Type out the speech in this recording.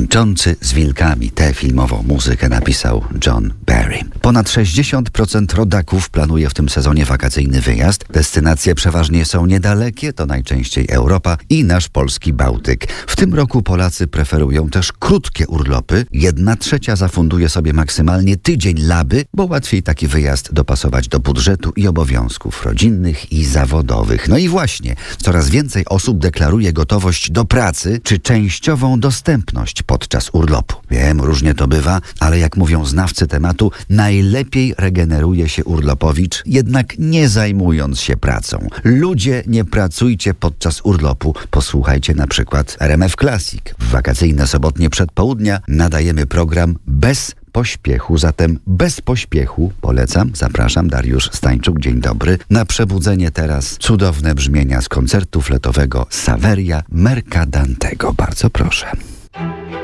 Tańczący z wilkami. Tę filmową muzykę napisał John Barry. Ponad 60% rodaków planuje w tym sezonie wakacyjny wyjazd. Destynacje przeważnie są niedalekie, to najczęściej Europa i nasz polski Bałtyk. W tym roku Polacy preferują też krótkie urlopy. 1/3 zafunduje sobie maksymalnie tydzień laby, bo łatwiej taki wyjazd dopasować do budżetu i obowiązków rodzinnych i zawodowych. No i właśnie, coraz więcej osób deklaruje gotowość do pracy czy częściową dostępność podczas urlopu. Wiem, różnie to bywa, ale jak mówią znawcy tematu, najlepiej regeneruje się urlopowicz, jednak nie zajmując się pracą. Ludzie, nie pracujcie podczas urlopu. Posłuchajcie na przykład RMF Classic. W wakacyjne sobotnie przedpołudnia nadajemy program bez pośpiechu, zatem bez pośpiechu polecam, zapraszam, Dariusz Stańczuk, dzień dobry. Na przebudzenie teraz cudowne brzmienia z koncertu fletowego Saveria Mercadantego. Bardzo proszę.